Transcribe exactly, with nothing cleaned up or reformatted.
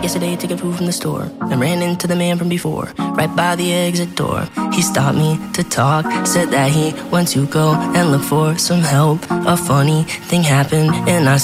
yesterday to get food from the store and ran into the man from before, right by the exit door. He stopped me to talk, said that he went to go and look for some help. A funny thing happened and I